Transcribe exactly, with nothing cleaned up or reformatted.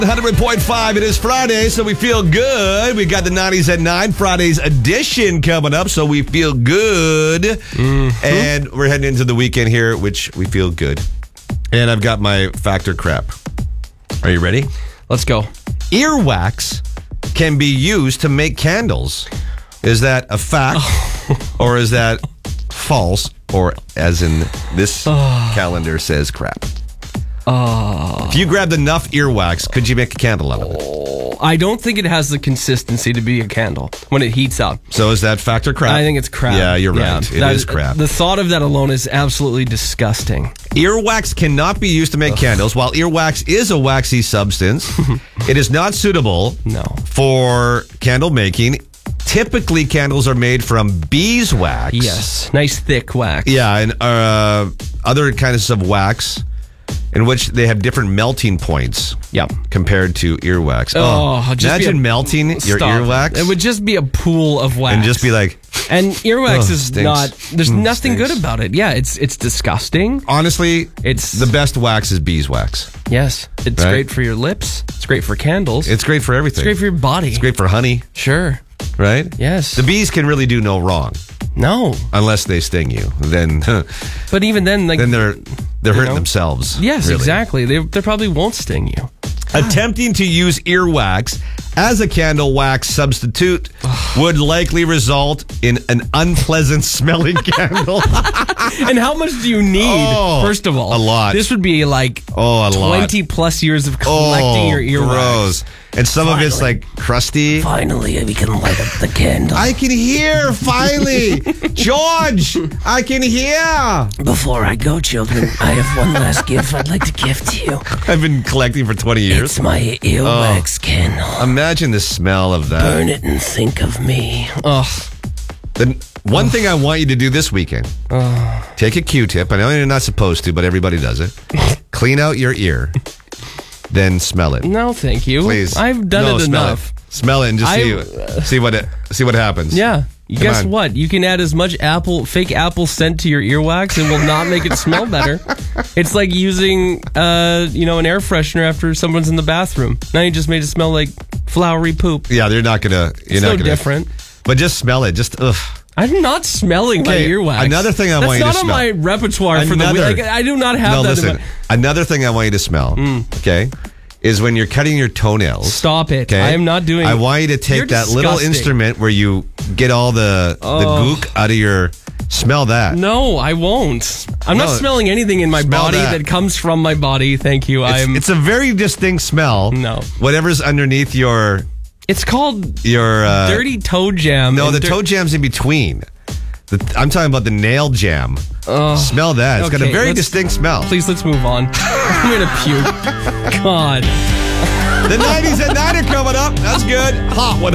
one hundred point five. It is Friday, so we feel good. We got the nineties at nine, Friday's edition coming up, so we feel good. Mm-hmm. And we're heading into the weekend here, which we feel good. And I've got my factor crap. Are you ready? Let's go. Earwax can be used to make candles. Is that a fact, oh. or is that false, or as in this oh. calendar says crap? Oh. If you grabbed enough earwax, could you make a candle out of it? Oh, I don't think it has the consistency to be a candle when it heats up. So is that fact or crap? I think it's crap. Yeah, you're right. Yeah, it that, is crap. The thought of that alone is absolutely disgusting. Earwax cannot be used to make Ugh. candles. While earwax is a waxy substance, it is not suitable no. for candle making. Typically, candles are made from beeswax. Yes, nice thick wax. Yeah, and uh, other kinds of wax, in which they have different melting points. Yep. Compared to earwax. Oh, oh just imagine a, melting your stop. earwax. It would just be a pool of wax. And just be like... And earwax oh, is stinks. not... There's mm, nothing stinks. good about it. Yeah, it's it's disgusting. Honestly, it's the best wax is beeswax. Yes. It's right? great for your lips. It's great for candles. It's great for everything. It's great for your body. It's great for honey. Sure. Right? Yes. The bees can really do no wrong. No. Unless they sting you. Then... But even then... like Then they're they're hurting know? themselves. Yes, really. exactly. They, they probably won't sting you. Attempting to use earwax as a candle wax substitute would likely result in an unpleasant smelling candle. And how much do you need, oh, first of all? A lot. This would be like oh, a twenty lot. plus years of collecting oh, your earwax. Gross. And some finally, of it's like crusty. Finally, we can light up the candle. I can hear, finally. George, I can hear. Before I go, children, I have one last gift I'd like to give to you. I've been collecting for twenty years. It's my earwax oh, candle. Imagine the smell of that. Burn it and think of me. Ugh. The one thing I want you to do this weekend, Ugh. take a Q-tip. I know you're not supposed to, but everybody does it. Clean out your ear. Then smell it. No, thank you. Please. I've done no, it smell enough. It. Smell it and just I, see uh, see what it see what happens. Yeah. Come Guess on. what? You can add as much apple fake apple scent to your earwax and will not make it smell better. It's like using uh, you know, an air freshener after someone's in the bathroom. Now you just made it smell like flowery poop. Yeah, they're not gonna you're it's not no gonna, different. But just smell it. Just ugh. I'm not smelling okay, my earwax. Another thing I That's want you to smell. smell. That's not on my repertoire another, for the week. Like, I do not have no, that. Listen, in my... Another thing I want you to smell, mm. okay, is when you're cutting your toenails. Stop it. Okay? I am not doing I want you to take You're that disgusting. little instrument where you get all the, oh. the gook out of your... Smell that. No, I won't. I'm no, not smelling anything in my body that. that comes from my body. Thank you. It's, I'm. It's a very distinct smell. No. Whatever's underneath your... It's called your uh, dirty toe jam. No, the dir- toe jam's in between. The, I'm talking about the nail jam. Uh, smell that. It's okay, got a very distinct smell. Please, let's move on. I'm going to puke. God. The nineties at nine are coming up. That's good. Hot one.